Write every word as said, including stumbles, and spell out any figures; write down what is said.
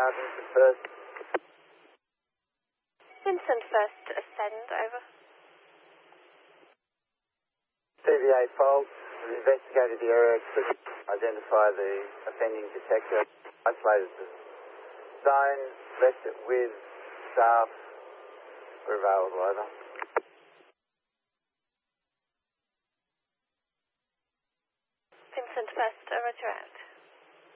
uh, Vincent First. Vincent First, ascend, over. T V A fault. We've investigated the area to identify the offending detector. Isolated the zone, left it with staff. We're available, over. Vincent First, roger out.